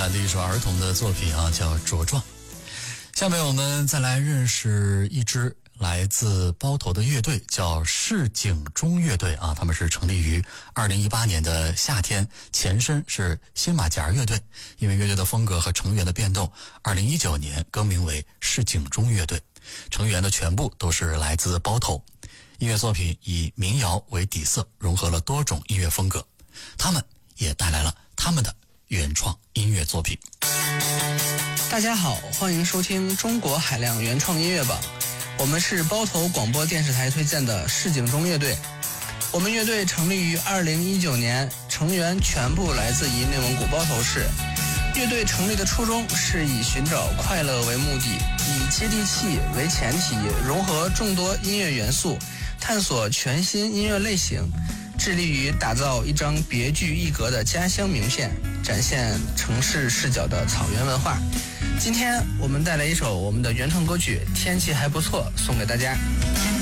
版的一首儿童的作品啊，叫《茁壮》。下面我们再来认识一支来自包头的乐队，叫市井中乐队啊，他们是成立于2018年的夏天，前身是新马甲乐队，因为乐队的风格和成员的变动，2019年更名为市井中乐队，成员的全部都是来自包头。音乐作品以民谣为底色，融合了多种音乐风格，他们也带来了他们的原创音乐作品。 大家好，欢迎收听中国海量原创音乐榜，我们是包头广播电视台推荐的市井中乐队。我们乐队成立于2019年，成员全部来自于内蒙古包头市。乐队成立的初衷是以寻找快乐为目的，以接地气为前提，融合众多音乐元素，探索全新音乐类型，致力于打造一张别具一格的家乡名片，展现城市视角的草原文化。今天我们带来一首我们的原创歌曲《天气还不错》，送给大家。